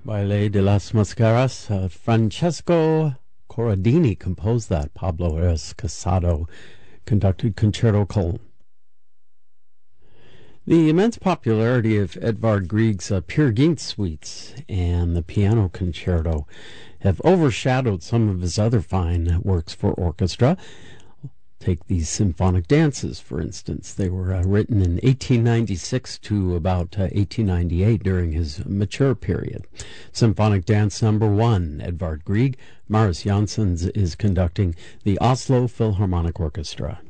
Baile de las Mascaras. Francesco Corradini composed that. Pablo Reyes Casado conducted Concerto Cologne. The immense popularity of Edvard Grieg's Peer Gynt suites and the piano concerto have overshadowed some of his other fine works for orchestra. Take these symphonic dances, for instance. They were written in 1896 to about 1898 during his mature period. Symphonic Dance Number 1, Edvard Grieg. Marius Jansons is conducting the Oslo Philharmonic Orchestra.